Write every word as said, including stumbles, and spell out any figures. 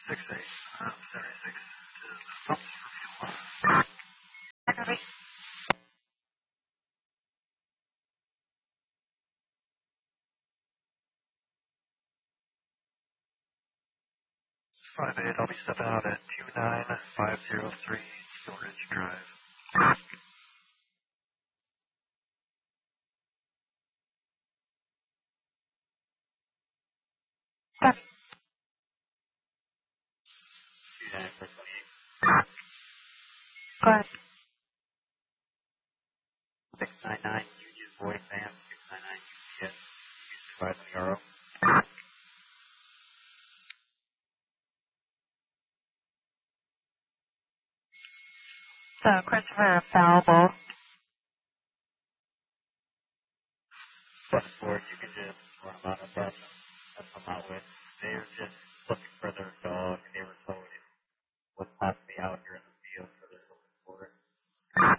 six eight, um, seventy-six to the pumps for fuel. five eight, I'll be stepping out at two nine five zero three Steel Ridge Drive. two nine four twenty-eight. Go ahead. six nine nine Union Boy Sam, six nine nine U C S, five zero. So Christopher Falbo. Plus four, you can just run them out of that. That's what I'm out with. They were just looking for their dog. They were told what's happening.